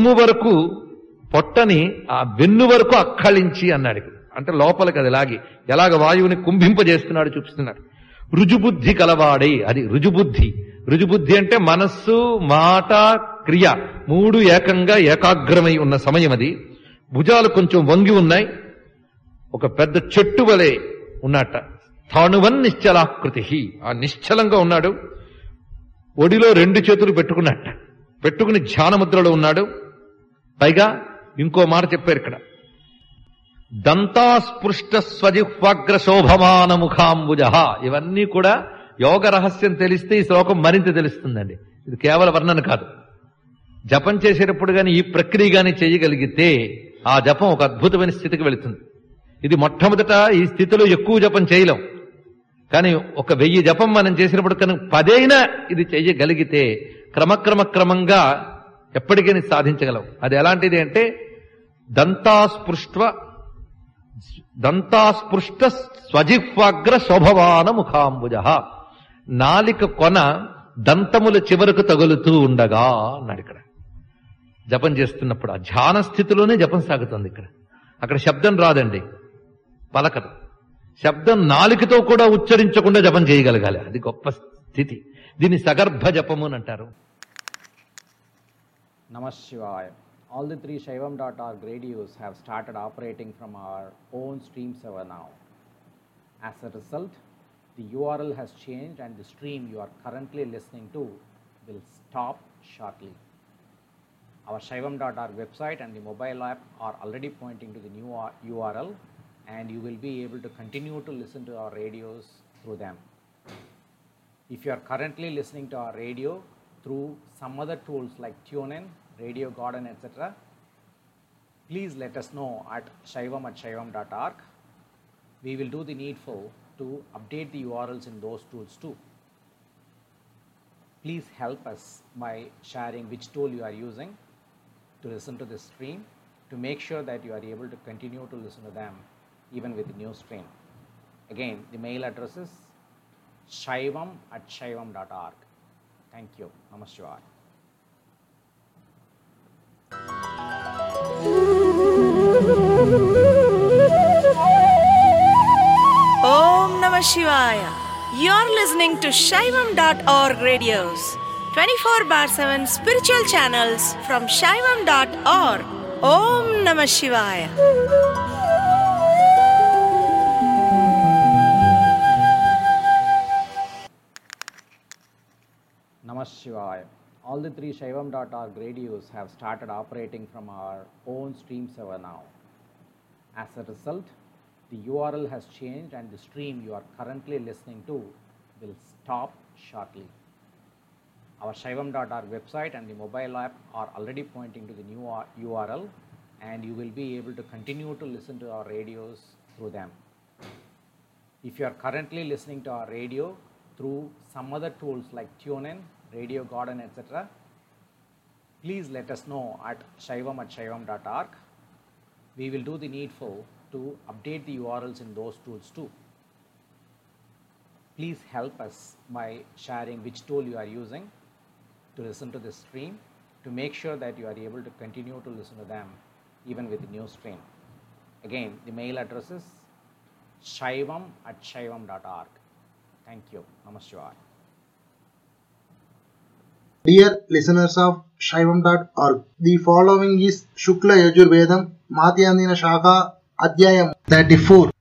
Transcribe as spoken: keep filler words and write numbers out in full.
రొమ్ము వరకు పొట్టని ఆ వెన్ను వరకు అక్కళించి అన్నాడు. అంటే లోపలికి అది లాగి ఎలాగ వాయువుని కుంభింపజేస్తున్నాడు చూపిస్తున్నాడు. రుజుబుద్ధి కలవాడై, అది రుజుబుద్ధి. రుజుబుద్ధి అంటే మనస్సు, మాట, క్రియ మూడు ఏకంగా ఏకాగ్రమై ఉన్న సమయం అది. భుజాలు కొంచెం వంగి ఉన్నాయి, ఒక పెద్ద చెట్టు వలె ఉన్నట్ట. తాణువన్ నిశ్చలాకృతి, ఆ నిశ్చలంగా ఉన్నాడు. ఒడిలో రెండు చేతులు పెట్టుకున్నట్ట, పెట్టుకుని ధ్యానముద్రలో ఉన్నాడు. పైగా ఇంకో మాట చెప్పారు ఇక్కడ, దంతాస్పృష్ట స్వజిహ్వాగ్ర శోభమాన ముఖాంబుజ. ఇవన్నీ కూడా యోగ రహస్యం తెలిస్తే ఈ శ్లోకం మరింత తెలుస్తుందండి. ఇది కేవల వర్ణన కాదు. జపం చేసేటప్పుడు గాని ఈ ప్రక్రియ గాని చేయగలిగితే ఆ జపం ఒక అద్భుతమైన స్థితికి వెళుతుంది. ఇది మొట్టమొదట ఈ స్థితిలో ఎక్కువ జపం చేయలేం, కానీ ఒక వెయ్యి జపం మనం చేసినప్పుడు కనుక పదైనా ఇది చేయగలిగితే క్రమక్రమ క్రమంగా ఎప్పటికైనా సాధించగలం. అది ఎలాంటిది అంటే దంతాస్పృష్ట దంతాస్పృష్ట స్వజిహ్వాగ్ర శోభవాన ముఖాంబుజ. నాలిక కొన దంతముల చివరకు తగులుతూ ఉండగా అన్నాడు ఇక్కడ. జపం చేస్తున్నప్పుడు ఆ ధ్యాన స్థితిలోనే జపం సాగుతుంది. ఇక్కడ అక్కడ శబ్దం రాదండి, పలకదు. శబ్దం నాలికతో కూడా ఉచ్చరించకుండా జపం చేయగలగాలి. అది గొప్ప స్థితి. దీన్ని సగర్భ జపము అని అంటారు. Namah Shivaya. All the three Shaivam dot org radios have started operating from our own stream server now. As a result, the U R L has changed and the stream you are currently listening to will stop shortly. Our Shaivam dot org website and the mobile app are already pointing to the new U R L, and you will be able to continue to listen to our radios through them. If you are currently listening to our radio through some other tools like TuneIn, Radio Garden, et cetera, please let us know at shaivam at shaivam dot org. We will do the needful to update the U R Ls in those tools too. Please help us by sharing which tool you are using to listen to this stream, to make sure that you are able to continue to listen to them even with the new stream. Again, the mail address is shaivam at shaivam dot org. Thank you. Namaskar. Om Namah Shivaya. You're listening to Shaivam dot org radios, twenty-four bar seven spiritual channels from Shaivam dot org. Om Namah Shivaya. Namah Shivaya. All the three Shaivam dot org radios have started operating from our own stream server now. As a result, the U R L has changed and the stream you are currently listening to will stop shortly. Our Shaivam dot org website and the mobile app are already pointing to the new U R L, and you will be able to continue to listen to our radios through them. If you are currently listening to our radio through some other tools like TuneIn, Radio Garden, et cetera, please let us know at shaivam at shaivam dot org. We will do the needful to update the U R Ls in those tools too. Please help us by sharing which tool you are using to listen to this stream, to make sure that you are able to continue to listen to them even with the new stream. Again, the mail address is shaivam at shaivam dot org. Thank you. Namaskar. Dear listeners of Shaivam dot org, the following is Shukla Yajurvedam Madhyandina Shaka Adhyayam thirty-four.